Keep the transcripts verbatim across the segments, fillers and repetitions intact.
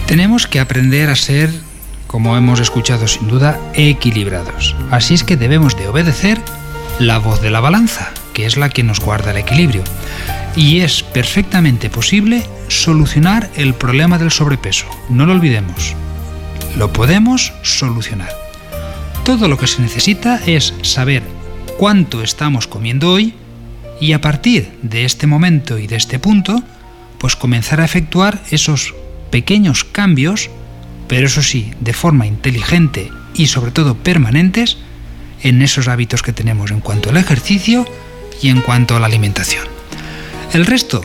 Tenemos que aprender a ser, como hemos escuchado sin duda, equilibrados. Así es que debemos de obedecer la voz de la balanza, que es la que nos guarda el equilibrio. Y es perfectamente posible solucionar el problema del sobrepeso. No lo olvidemos. Lo podemos solucionar. Todo lo que se necesita es saber cuánto estamos comiendo hoy y a partir de este momento y de este punto, pues comenzar a efectuar esos pequeños cambios, pero eso sí, de forma inteligente y sobre todo permanentes, en esos hábitos que tenemos en cuanto al ejercicio y en cuanto a la alimentación. El resto,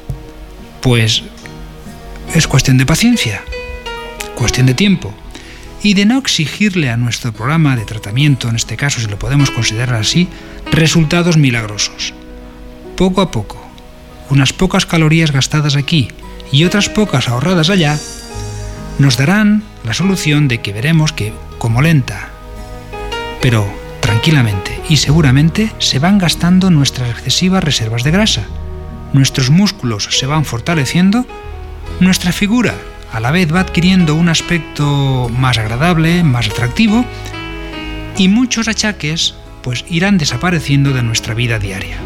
pues, es cuestión de paciencia, cuestión de tiempo y de no exigirle a nuestro programa de tratamiento, en este caso si lo podemos considerar así, resultados milagrosos. Poco a poco, unas pocas calorías gastadas aquí y otras pocas ahorradas allá, nos darán la solución de que veremos que, como lenta, pero tranquilamente y seguramente, se van gastando nuestras excesivas reservas de grasa, nuestros músculos se van fortaleciendo, nuestra figura a la vez va adquiriendo un aspecto más agradable, más atractivo, y muchos achaques pues irán desapareciendo de nuestra vida diaria.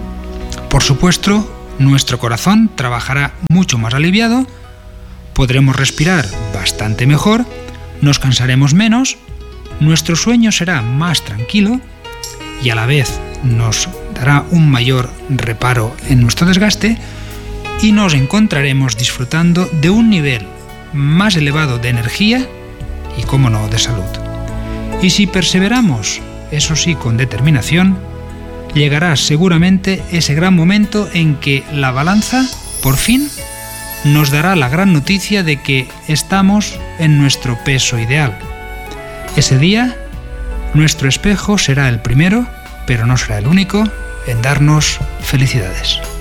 Por supuesto, nuestro corazón trabajará mucho más aliviado, podremos respirar bastante mejor, nos cansaremos menos, nuestro sueño será más tranquilo y a la vez nos dará un mayor reparo en nuestro desgaste y nos encontraremos disfrutando de un nivel más elevado de energía y, cómo no, de salud. Y si perseveramos, eso sí, con determinación, llegará seguramente ese gran momento en que la balanza, por fin, nos dará la gran noticia de que estamos en nuestro peso ideal. Ese día, nuestro espejo será el primero, pero no será el único, en darnos felicidades.